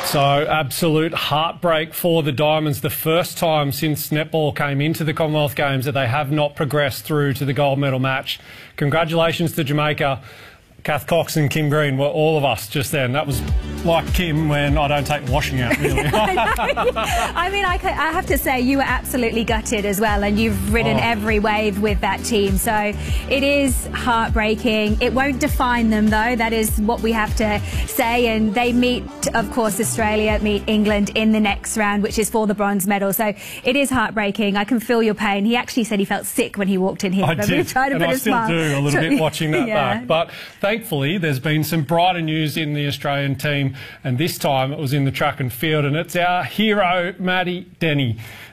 So, absolute heartbreak for the Diamonds. The first time since netball came into the Commonwealth Games that they have not progressed through to the gold medal match. Congratulations to Jamaica. Kath Cox and Kim Green were all of us just then. That was like Kim when I don't take washing out, really. I mean, I have to say you were absolutely gutted as well, and you've ridden every wave with that team. So it is heartbreaking. It won't define them, though. That is what we have to say. And they meet, of course, Australia, meet England in the next round, which is for the bronze medal. So it is heartbreaking. I can feel your pain. He actually said he felt sick when he walked in here. I did, and I still do a little bit watching that back. But thankfully, there's been some brighter news in the Australian team, and this time it was in the track and field, and it's our hero, Maddie Denny.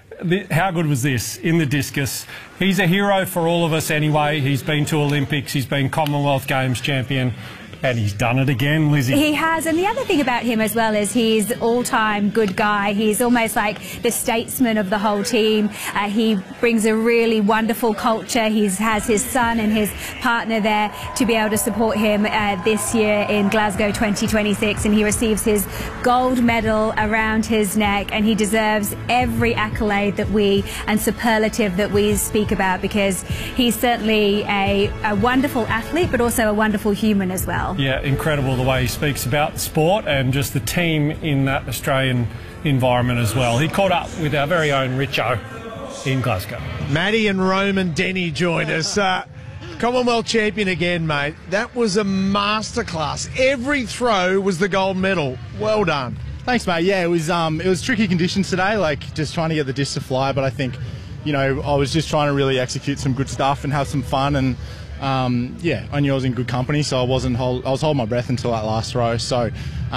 How good was this in the discus? He's a hero for all of us anyway. He's been to Olympics, he's been Commonwealth Games champion, and he's done it again, Lizzie. He has, and the other thing about him as well is he's all-time good guy. He's almost like the statesman of the whole team. He brings a really wonderful culture. He has his son and his partner there to be able to support him this year in Glasgow 2026, and he receives his gold medal around his neck, and he deserves every accolade that and superlative that we speak about, because he's certainly a wonderful athlete, but also a wonderful human as well. Yeah, incredible the way he speaks about the sport and just the team in that Australian environment as well. He caught up with our very own Richo in Glasgow. Maddie and Roman Denny joined us. Commonwealth champion again, mate. That was a masterclass. Every throw was the gold medal. Well done. Thanks, mate. Yeah, it was tricky conditions today, like just trying to get the disc to fly, but I think, you know, I was just trying to really execute some good stuff and have some fun, and yeah, I knew I was in good company, so I was holding my breath until that last throw. So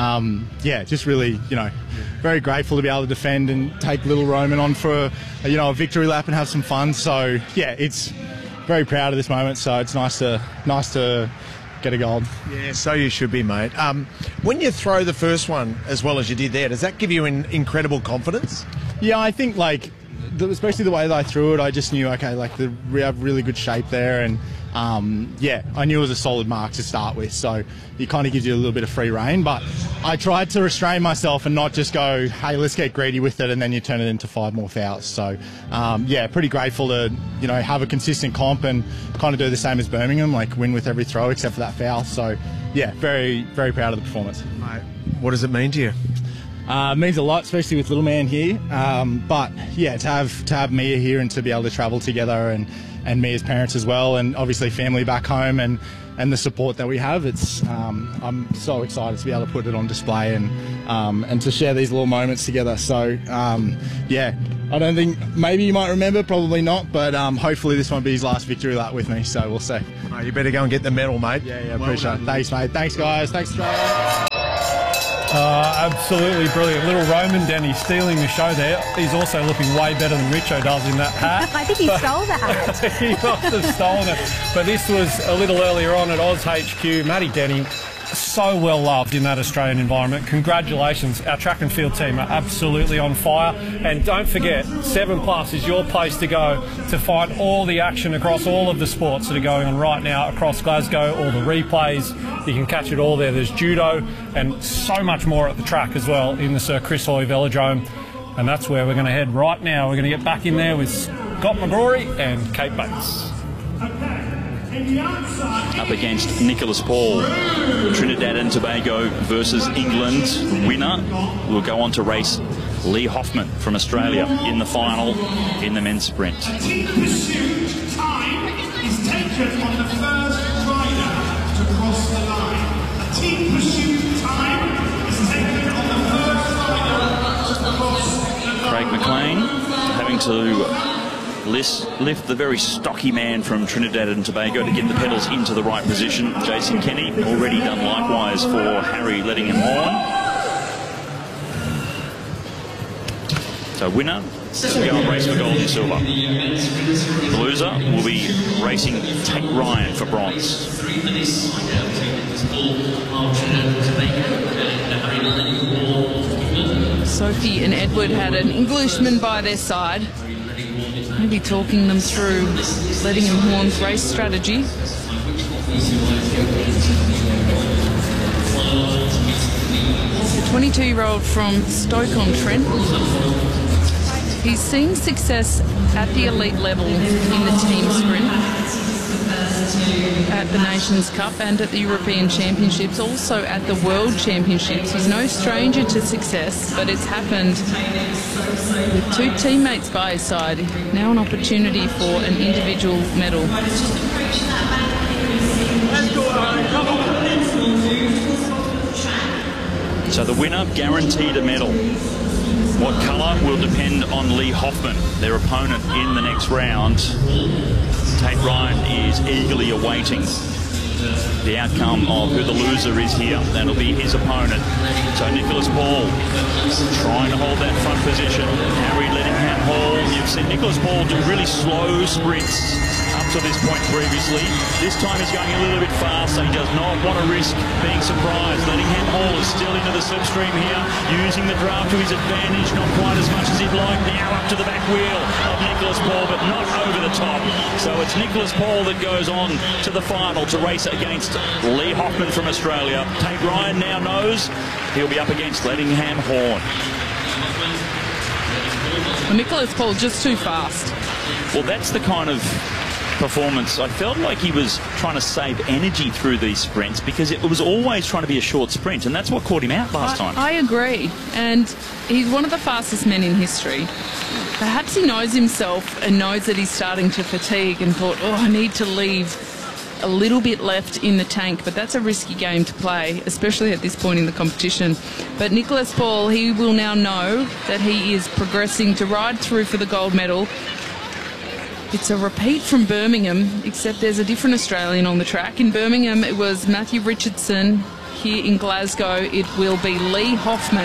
yeah, just really, you know, very grateful to be able to defend and take little Roman on for a victory lap and have some fun. So yeah, it's very proud of this moment. So it's nice to get a gold. Yeah, so you should be, mate. When you throw the first one as well as you did there, does that give you incredible confidence? Yeah, I think especially the way that I threw it, I just knew, okay, we have really good shape there, and yeah, I knew it was a solid mark to start with, so it kind of gives you a little bit of free rein, but I tried to restrain myself and not just go, hey, let's get greedy with it, and then you turn it into 5 more fouls. So yeah, pretty grateful to have a consistent comp and kind of do the same as Birmingham, like win with every throw except for that foul. So yeah, very, very proud of the performance. Mate, what does it mean to you? It means a lot, especially with little man here. But yeah, to have Mia here and to be able to travel together, and Mia's parents as well, and obviously family back home, and the support that we have, it's I'm so excited to be able to put it on display and to share these little moments together. So yeah, I don't think, maybe you might remember, probably not, but hopefully this won't be his last victory lap with me, so we'll see. Oh, you better go and get the medal, mate. Yeah, appreciate it. Thanks, mate. Thanks, guys. Thanks, Australia. Absolutely brilliant. Little Roman Denny stealing the show there. He's also looking way better than Richo does in that hat. I think he stole the hat. He must have stolen it. But this was a little earlier on at Oz HQ. Maddie Denny, so well loved in that Australian environment. Congratulations. Our track and field team are absolutely on fire. And don't forget, 7plus is your place to go to find all the action across all of the sports that are going on right now across Glasgow, all the replays. You can catch it all there. There's judo and so much more at the track as well in the Sir Chris Hoy Velodrome. And that's where we're going to head right now. We're going to get back in there with Scott McGrory and Kate Bates. Up against Nicholas Paul. Trinidad and Tobago versus England. Winner will go on to race Lee Hoffman from Australia in the final in the men's sprint. Team pursuit time is taken on the first rider to cross the line. Team pursuit time is taken on the first rider to cross the line. Craig McLean having to lift the very stocky man from Trinidad and Tobago to get the pedals into the right position. Jason Kenny already done likewise for Harry Lettingham-Horn. So winner will go and race for gold and silver. The loser will be racing Tate Ryan for bronze. Sophie and Edward had an Englishman by their side, maybe talking them through Lettingham-Horn's race strategy. The 22-year-old from Stoke-on-Trent. He's seen success at the elite level in the team sprint, at the Nations Cup and at the European Championships, also at the World Championships. He's no stranger to success, but it's happened with two teammates by his side. Now an opportunity for an individual medal. So the winner guaranteed a medal. What colour will depend on Lee Hoffman, their opponent in the next round. Tate Ryan is eagerly awaiting the outcome of who the loser is here. That'll be his opponent. So Nicholas Paul trying to hold that front position. Harry Ledingham Hall. You've seen Nicholas Paul do really slow sprints up to this point previously. This time he's going a little bit fast, so he does not want to risk being surprised. Ledingham Hall is still into the slipstream here, using the draft to his advantage, not quite as much as he'd like. Now up to the back wheel of Nicholas Paul, but not over the top. So it's Nicholas Paul that goes on to the final to race against Lee Hoffman from Australia. Tate Ryan now knows he'll be up against Ledingham Horn. Nicholas Paul just too fast. Well, that's the kind of performance. I felt like he was trying to save energy through these sprints because it was always trying to be a short sprint, and that's what caught him out last time. I agree, and he's one of the fastest men in history. Perhaps he knows himself and knows that he's starting to fatigue and thought, oh, I need to leave a little bit left in the tank, but that's a risky game to play, especially at this point in the competition. But Nicholas Paul, he will now know that he is progressing to ride through for the gold medal. It's a repeat from Birmingham, except there's a different Australian on the track. In Birmingham, it was Matthew Richardson. Here in Glasgow, it will be Lee Hoffman.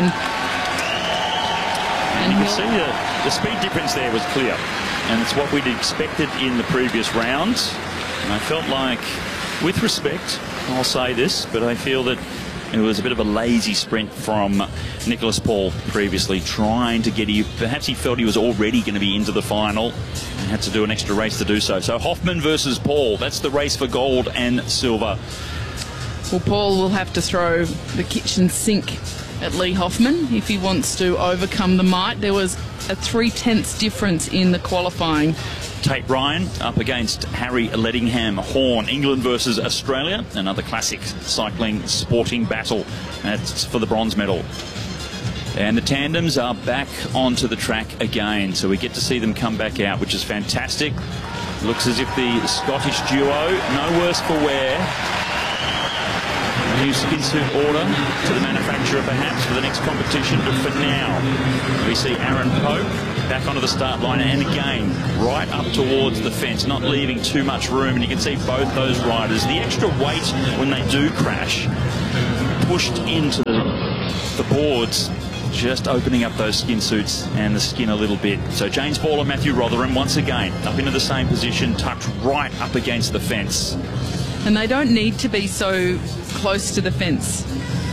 And you can see the speed difference there was clear, and it's what we'd expected in the previous rounds. And I felt like, with respect, I'll say this, but I feel that it was a bit of a lazy sprint from Nicholas Paul previously, trying to get you. Perhaps he felt he was already going to be into the final and had to do an extra race to do so. So Hoffman versus Paul, that's the race for gold and silver. Well, Paul will have to throw the kitchen sink at Lee Hoffman if he wants to overcome the might. There was a 3/10 difference in the qualifying. Tate Ryan up against Harry Ledingham Horn. England versus Australia, another classic cycling sporting battle. That's for the bronze medal. And the tandems are back onto the track again, so we get to see them come back out, which is fantastic. Looks as if the Scottish duo, no worse for wear. A new skin suit order to the manufacturer perhaps for the next competition, but for now we see Aaron Pope back onto the start line, and again right up towards the fence, not leaving too much room. And you can see both those riders, the extra weight when they do crash, pushed into the boards, just opening up those skin suits and the skin a little bit. So James Ball and Matthew Rotherham once again up into the same position, tucked right up against the fence. And they don't need to be so close to the fence.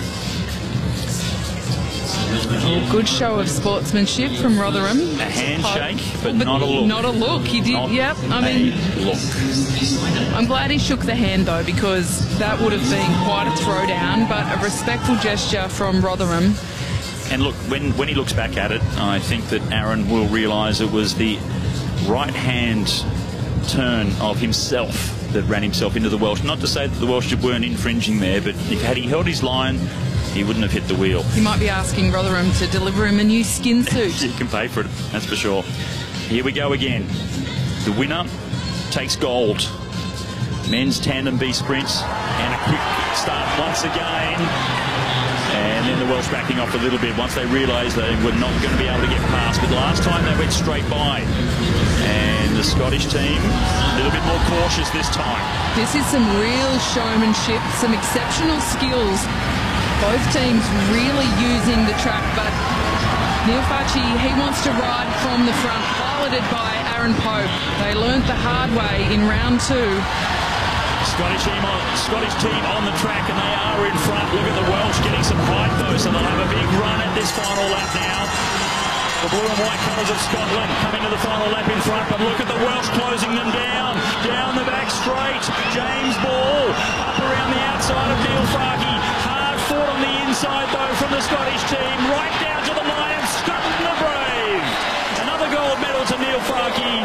A good show of sportsmanship from Rotherham. A handshake, but not a look. Not a look. He did, yep. I mean, look. I'm glad he shook the hand, though, because that would have been quite a throwdown, but a respectful gesture from Rotherham. And look, when he looks back at it, I think that Aaron will realise it was the right-hand turn of himself that ran himself into the Welsh. Not to say that the Welsh weren't infringing there, but had he held his line, he wouldn't have hit the wheel. He might be asking Rotherham to deliver him a new skin suit. You can pay for it, that's for sure. Here we go again. The winner takes gold. Men's tandem B sprints, and a quick start once again. And then the Welsh backing off a little bit once they realised they were not going to be able to get past. But last time they went straight by. And the Scottish team a little bit more cautious this time. This is some real showmanship, some exceptional skills. Both teams really using the track, but Neil Facci, he wants to ride from the front, piloted by Aaron Pope. They learnt the hard way in round 2. Scottish team on the track, and they are in front. Look at the Welsh getting some height though, so they'll have a big run at this final lap now. The blue and white colours of Scotland coming to the final lap in front, but look at the Welsh closing them down. Down the back straight, James Ball up around the outside of Neil Farke. Hard fought on the inside, though, from the Scottish team, right down to the line, and Scotland are brave. Another gold medal to Neil Farke.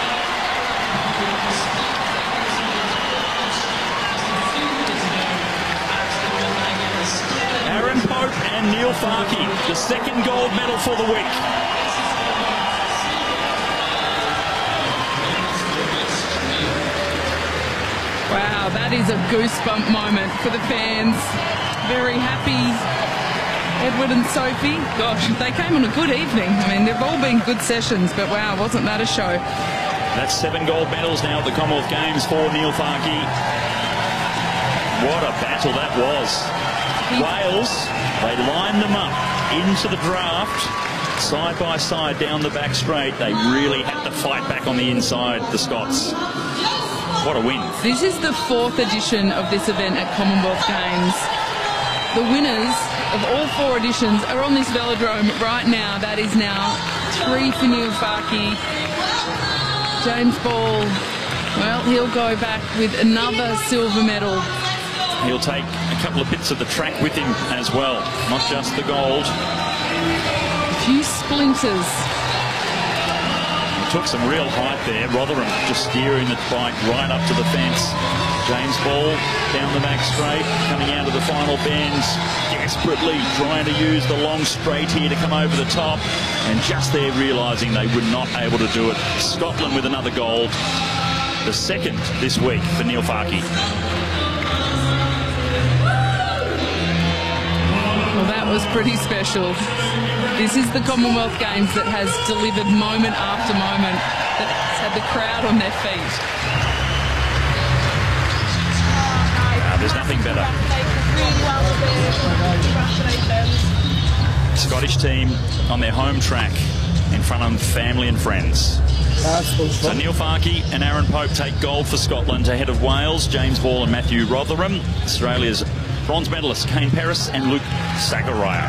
Aaron Pope and Neil Farke, the second gold medal for the week. Wow, that is a goosebump moment for the fans. Very happy. Edward and Sophie, gosh, they came on a good evening. I mean, they've all been good sessions, but wow, wasn't that a show? That's 7 gold medals now at the Commonwealth Games for Neil Farke. What a battle that was. Wales, they lined them up into the draft, side by side down the back straight. They really had to fight back on the inside, the Scots. What a win. This is the 4th edition of this event at Commonwealth Games. The winners of all 4 editions are on this velodrome right now. That is now 3 for Neil Farke. James Ball, well, he'll go back with another silver medal. He'll take a couple of bits of the track with him as well, not just the gold. A few splinters. Took some real height there. Rotherham just steering the bike right up to the fence. James Ball down the back straight, coming out of the final bend, desperately trying to use the long straight here to come over the top, and just there realising they were not able to do it. Scotland with another gold, the second this week for Neil Farke. Well, that was pretty special. This is the Commonwealth Games that has delivered moment after moment, that has had the crowd on their feet. There's nothing better. Scottish team on their home track in front of family and friends. So Neil Farke and Aaron Pope take gold for Scotland ahead of Wales, James Ball and Matthew Rotherham. Australia's bronze medalists Kane Paris and Luke Zachariah.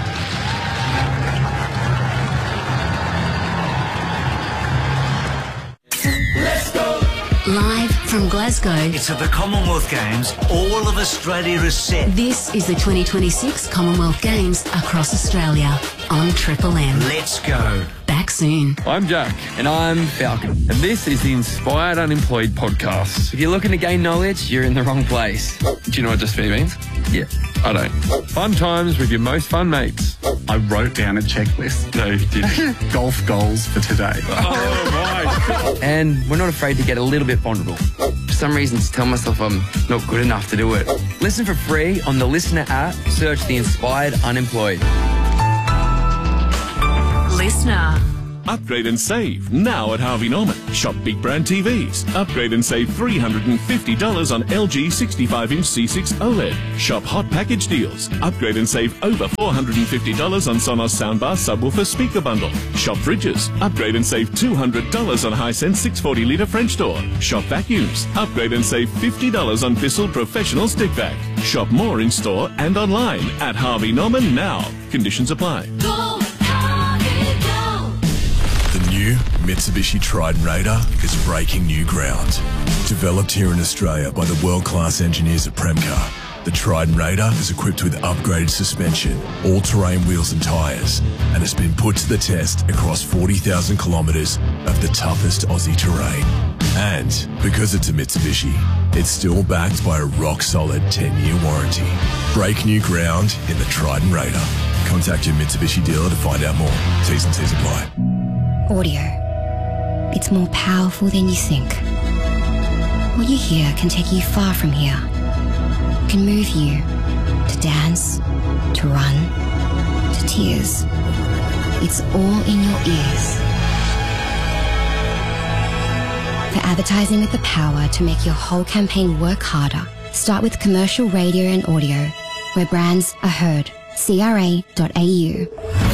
Live from Glasgow. It's at the Commonwealth Games. All of Australia is set. This is the 2026 Commonwealth Games across Australia on Triple M. Let's go. Back soon. I'm Jack. And I'm Falcon. And this is the Inspired Unemployed podcast. If you're looking to gain knowledge, you're in the wrong place. Do you know what just be means? Yeah, I don't. Fun times with your most fun mates. I wrote down a checklist. No, you didn't. Golf goals for today. Oh, my. And we're not afraid to get a little bit vulnerable. For some reason, to tell myself I'm not good enough to do it. Listen for free on the Listener app. Search the Inspired Unemployed. Listener. Upgrade and save now at Harvey Norman. Shop big brand TVs. Upgrade and save $350 on LG 65-inch C6 OLED. Shop hot package deals. Upgrade and save over $450 on Sonos soundbar subwoofer speaker bundle. Shop fridges. Upgrade and save $200 on Hisense 640-litre French door. Shop vacuums. Upgrade and save $50 on Bissell Professional Stick Vac. Shop more in store and online at Harvey Norman now. Conditions apply. The new Mitsubishi Triton Raider is breaking new ground. Developed here in Australia by the world-class engineers at Premcar, the Triton Raider is equipped with upgraded suspension, all-terrain wheels and tyres, and has been put to the test across 40,000 kilometres of the toughest Aussie terrain. And because it's a Mitsubishi, it's still backed by a rock-solid 10-year warranty. Break new ground in the Triton Raider. Contact your Mitsubishi dealer to find out more. T's and C's apply. Audio. It's more powerful than you think. What you hear can take you far from here. Can move you to dance, to run, to tears. It's all in your ears. For advertising with the power to make your whole campaign work harder, start with commercial radio and audio, where brands are heard. CRA.au.